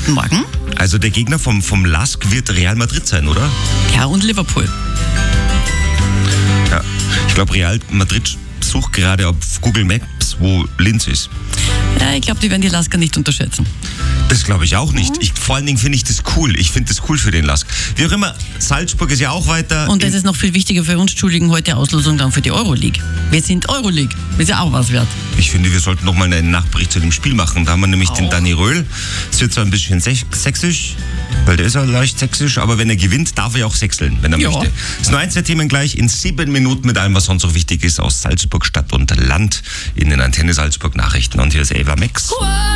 Guten Morgen. Also der Gegner vom LASK wird Real Madrid sein, oder? Ja, und Liverpool. Ja, ich glaube Real Madrid sucht gerade auf Google Maps, wo Linz ist. Ja, ich glaube, die werden die Lasker nicht unterschätzen. Das glaube ich auch nicht. Vor allen Dingen finde ich das cool. Ich finde das cool für den LASK. Wie auch immer, Salzburg ist ja auch weiter. Und das ist noch viel wichtiger für uns, Entschuldigen, heute Auslosung dann für die Euroleague. Wir sind Euroleague. Ist ja auch was wert. Ich finde, wir sollten noch mal einen Nachbericht zu dem Spiel machen. Da haben wir nämlich den Dani Röhl. Es wird zwar ein bisschen sächsisch, weil der ist ja leicht sächsisch, aber wenn er gewinnt, darf er auch sächseln, wenn er möchte. Das ist nur eins der Themen gleich in 7 Minuten mit allem, was sonst noch wichtig ist aus Salzburg, Stadt und Land in den Antenne Salzburg Nachrichten. Und hier ist Ava Max.